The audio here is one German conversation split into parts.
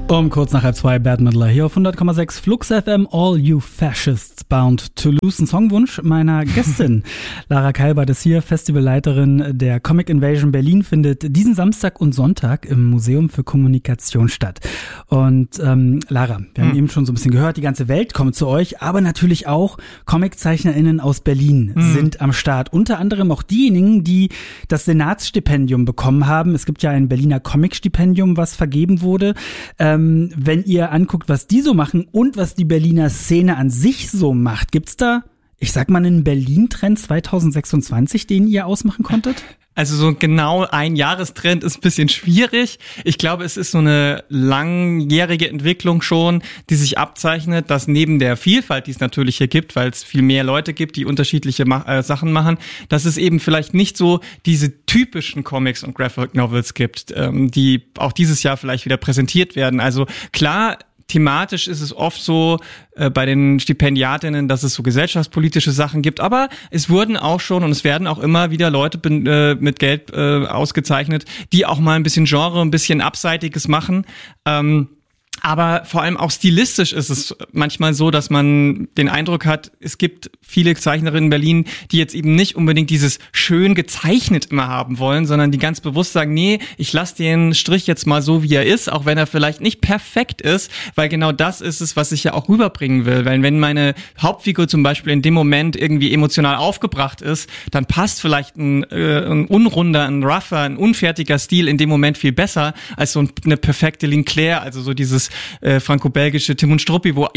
Um kurz nach 1:30 Bad Midler hier auf 100,6 Flux FM, All You Fascists Bound to Lose. Ein Songwunsch meiner Gästin. Lara Kalbert ist hier, Festivalleiterin der Comic Invasion Berlin, findet diesen Samstag und Sonntag im Museum für Kommunikation statt. Und Lara, wir haben eben schon so ein bisschen gehört, die ganze Welt kommt zu euch, aber natürlich auch ComiczeichnerInnen aus Berlin sind am Start. Unter anderem auch diejenigen, die das Senatsstipendium bekommen haben. Es gibt ja ein Berliner Comic-Stipendium, was vergeben wurde. Wenn ihr anguckt, was die so machen und was die Berliner Szene an sich so macht, gibt's da, ich sag mal, einen Berlin-Trend 2026, den ihr ausmachen konntet? Also so genau ein Jahrestrend ist ein bisschen schwierig. Ich glaube, es ist so eine langjährige Entwicklung schon, die sich abzeichnet, dass neben der Vielfalt, die es natürlich hier gibt, weil es viel mehr Leute gibt, die unterschiedliche Sachen machen, dass es eben vielleicht nicht so diese typischen Comics und Graphic Novels gibt, die auch dieses Jahr vielleicht wieder präsentiert werden. Also klar, thematisch ist es oft so bei den Stipendiatinnen, dass es so gesellschaftspolitische Sachen gibt, aber es wurden auch schon und es werden auch immer wieder Leute mit Geld ausgezeichnet, die auch mal ein bisschen Genre, ein bisschen Abseitiges machen. Aber vor allem auch stilistisch ist es manchmal so, dass man den Eindruck hat, es gibt viele Zeichnerinnen in Berlin, die jetzt eben nicht unbedingt dieses schön gezeichnet immer haben wollen, sondern die ganz bewusst sagen, nee, ich lasse den Strich jetzt mal so, wie er ist, auch wenn er vielleicht nicht perfekt ist, weil genau das ist es, was ich ja auch rüberbringen will. Weil wenn meine Hauptfigur zum Beispiel in dem Moment irgendwie emotional aufgebracht ist, dann passt vielleicht ein unrunder, ein rougher, ein unfertiger Stil in dem Moment viel besser als so eine perfekte Linclair, also so dieses franco-belgische Tim und Struppi, wo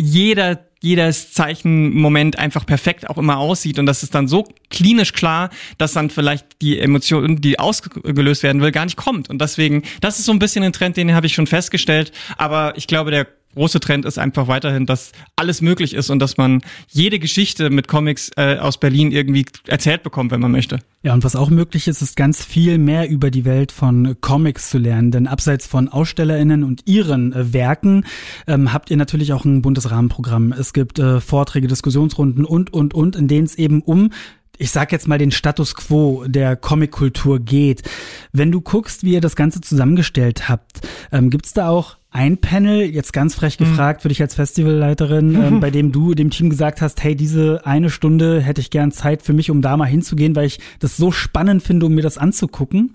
jedes Zeichenmoment einfach perfekt auch immer aussieht und das ist dann so klinisch klar, dass dann vielleicht die Emotion, die ausgelöst werden will, gar nicht kommt. Und deswegen, das ist so ein bisschen ein Trend, den habe ich schon festgestellt, aber ich glaube, der große Trend ist einfach weiterhin, dass alles möglich ist und dass man jede Geschichte mit Comics aus Berlin irgendwie erzählt bekommt, wenn man möchte. Ja, und was auch möglich ist, ist ganz viel mehr über die Welt von Comics zu lernen. Denn abseits von AusstellerInnen und ihren Werken habt ihr natürlich auch ein buntes Rahmenprogramm. Es gibt Vorträge, Diskussionsrunden und, in denen es eben ich sag jetzt mal, den Status quo der Comickultur geht. Wenn du guckst, wie ihr das Ganze zusammengestellt habt, gibt's da auch ein Panel, jetzt ganz frech gefragt für dich als Festivalleiterin, bei dem du dem Team gesagt hast, hey, diese eine Stunde hätte ich gern Zeit für mich, um da mal hinzugehen, weil ich das so spannend finde, um mir das anzugucken?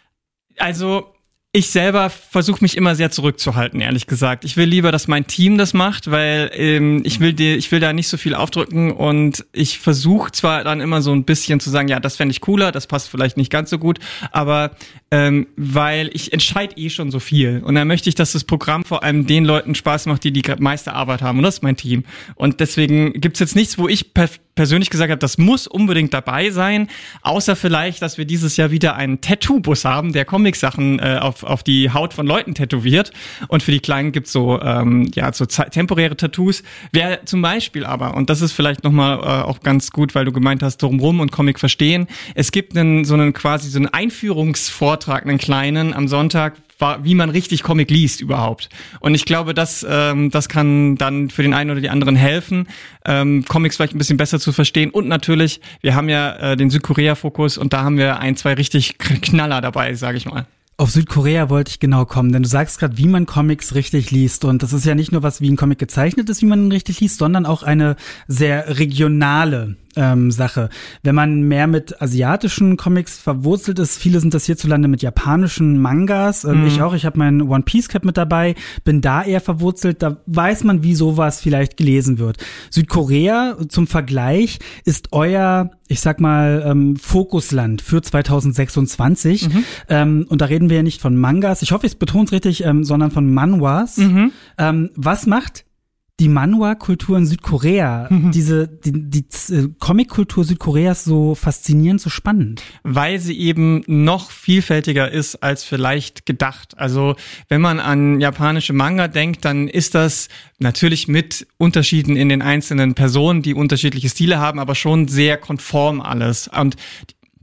Also ich selber versuche mich immer sehr zurückzuhalten, ehrlich gesagt. Ich will lieber, dass mein Team das macht, weil ich will da nicht so viel aufdrücken und ich versuche zwar dann immer so ein bisschen zu sagen, ja, das fände ich cooler, das passt vielleicht nicht ganz so gut, aber weil ich entscheide schon so viel und dann möchte ich, dass das Programm vor allem den Leuten Spaß macht, die meiste Arbeit haben und das ist mein Team. Und deswegen gibt's jetzt nichts, wo ich persönlich gesagt habe, das muss unbedingt dabei sein, außer vielleicht, dass wir dieses Jahr wieder einen Tattoo-Bus haben, der Comic-Sachen auf die Haut von Leuten tätowiert. Und für die Kleinen gibt's so temporäre Tattoos. Wer zum Beispiel aber, und das ist vielleicht nochmal auch ganz gut, weil du gemeint hast, drumrum und Comic verstehen, es gibt so einen Einführungsvortrag, einen kleinen am Sonntag, wie man richtig Comic liest überhaupt. Und ich glaube, das kann dann für den einen oder die anderen helfen, Comics vielleicht ein bisschen besser zu verstehen. Und natürlich, wir haben ja den Südkorea-Fokus und da haben wir 1, 2 richtig Knaller dabei, sage ich mal. Auf Südkorea wollte ich genau kommen, denn du sagst gerade, wie man Comics richtig liest. Und das ist ja nicht nur was, wie ein Comic gezeichnet ist, wie man ihn richtig liest, sondern auch eine sehr regionale Sache. Wenn man mehr mit asiatischen Comics verwurzelt ist, viele sind das hierzulande mit japanischen Mangas. Ich auch, ich habe mein One Piece Cap mit dabei, bin da eher verwurzelt, da weiß man, wie sowas vielleicht gelesen wird. Südkorea, zum Vergleich, ist euer, ich sag mal, Fokusland für 2026. Und da reden wir ja nicht von Mangas, ich hoffe, ich betone es richtig, sondern von Manhwas. Was macht die Manhwa-Kultur in Südkorea, die Comic-Kultur Südkoreas so faszinierend, so spannend? Weil sie eben noch vielfältiger ist als vielleicht gedacht. Also wenn man an japanische Manga denkt, dann ist das natürlich mit Unterschieden in den einzelnen Personen, die unterschiedliche Stile haben, aber schon sehr konform alles. Und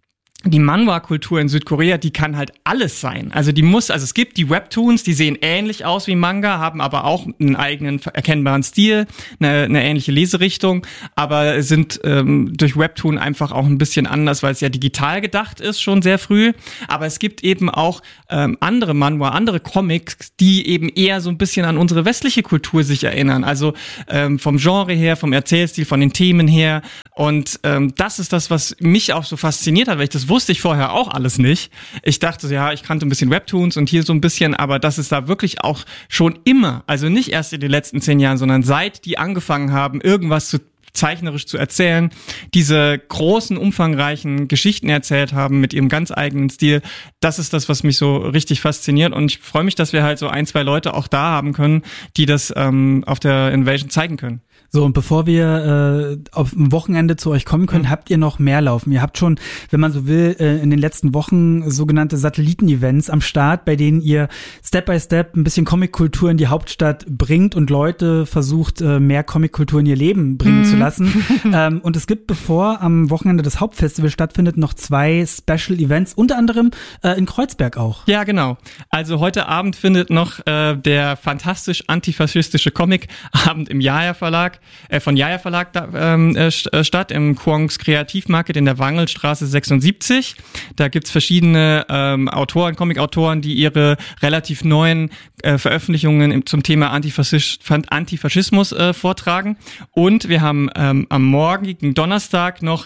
die Manhwa-Kultur in Südkorea, die kann halt alles sein. Also es gibt die Webtoons, die sehen ähnlich aus wie Manga, haben aber auch einen eigenen erkennbaren Stil, eine ähnliche Leserichtung, aber sind durch Webtoon einfach auch ein bisschen anders, weil es ja digital gedacht ist, schon sehr früh. Aber es gibt eben auch andere Manhwa, andere Comics, die eben eher so ein bisschen an unsere westliche Kultur sich erinnern. Also vom Genre her, vom Erzählstil, von den Themen her. Und das ist das, was mich auch so fasziniert hat, weil das wusste ich vorher auch alles nicht. Ich dachte, ja, ich kannte ein bisschen Webtoons und hier so ein bisschen, aber das ist da wirklich auch schon immer, also nicht erst in den letzten 10 Jahren, sondern seit die angefangen haben, irgendwas zeichnerisch zu erzählen, diese großen, umfangreichen Geschichten erzählt haben mit ihrem ganz eigenen Stil. Das ist das, was mich so richtig fasziniert und ich freue mich, dass wir halt so 1, 2 Leute auch da haben können, die das auf der Invasion zeigen können. So, und bevor wir auf dem Wochenende zu euch kommen können, habt ihr noch mehr laufen. Ihr habt schon, wenn man so will, in den letzten Wochen sogenannte Satelliten-Events am Start, bei denen ihr Step by Step ein bisschen Comic-Kultur in die Hauptstadt bringt und Leute versucht, mehr Comic-Kultur in ihr Leben bringen zu lassen. Und es gibt, bevor am Wochenende das Hauptfestival stattfindet, noch 2 Special-Events, unter anderem in Kreuzberg auch. Ja, genau. Also heute Abend findet noch der fantastisch antifaschistische Comic-Abend im Jaja Verlag von Jaja Verlag statt, im Kwongs Kreativmarket in der Wangelstraße 76. Da gibt's verschiedene Comic-Autoren, die ihre relativ neuen Veröffentlichungen zum Thema Antifaschismus vortragen. Und wir haben am morgigen Donnerstag noch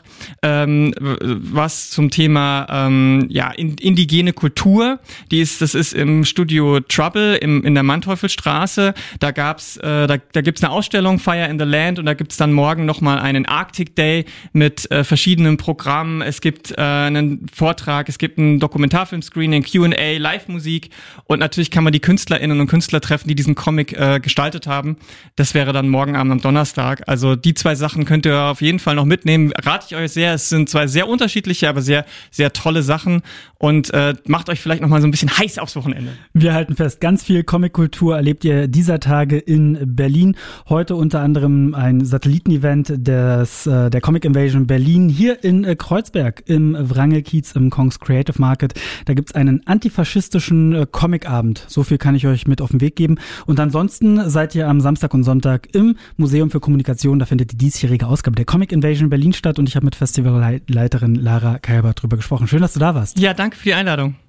was zum Thema indigene Kultur. Das ist im Studio Trouble in der Manteuffelstraße. Da gibt's eine Ausstellung Fire in the Land und da gibt's dann morgen nochmal einen Arctic Day mit verschiedenen Programmen. Es gibt einen Vortrag, es gibt ein Dokumentarfilm-Screening, Q&A, Live-Musik und natürlich kann man die Künstlerinnen und Künstler treffen, die diesen Comic gestaltet haben. Das wäre dann morgen Abend am Donnerstag. Also die 2 Sachen könnt ihr auf jeden Fall noch mitnehmen. Rate ich euch sehr. Es sind 2 sehr unterschiedliche, aber sehr, sehr tolle Sachen und macht euch vielleicht nochmal so ein bisschen heiß aufs Wochenende. Wir halten fest, ganz viel Comic-Kultur erlebt ihr dieser Tage in Berlin. Heute unter anderem ein Satellitenevent der Comic Invasion Berlin hier in Kreuzberg im Wrangelkiez im Kwongs Creative Market. Da gibt's einen antifaschistischen Comicabend. So viel kann ich euch mit auf den Weg geben. Und ansonsten seid ihr am Samstag und Sonntag im Museum für Kommunikation. Da findet die diesjährige Ausgabe der Comic Invasion Berlin statt und ich habe mit Festivalleiterin Lara Kalber drüber gesprochen. Schön, dass du da warst. Ja, danke für die Einladung.